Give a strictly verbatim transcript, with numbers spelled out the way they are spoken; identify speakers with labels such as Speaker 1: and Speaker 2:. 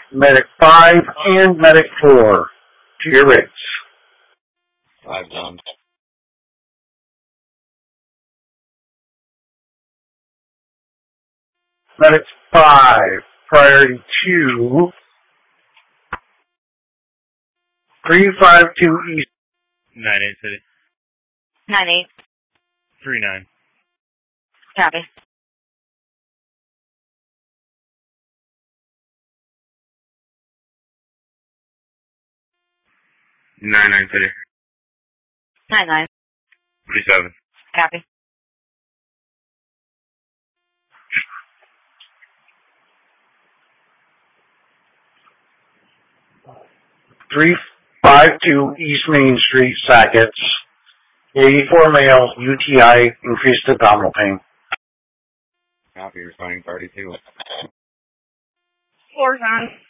Speaker 1: Medic five and Medic four. To your rates.
Speaker 2: Five down.
Speaker 1: Medic five, priority two. three five two East.
Speaker 3: nine eight City.
Speaker 4: nine eight.
Speaker 3: three nine.
Speaker 4: Copy.
Speaker 3: nine nine City.
Speaker 4: nine nine.
Speaker 3: three seven.
Speaker 4: Copy.
Speaker 1: three five two East Main Street, Sackets. eighty-four male, U T I, increased abdominal pain.
Speaker 2: Copy, responding party two.
Speaker 4: Four's on.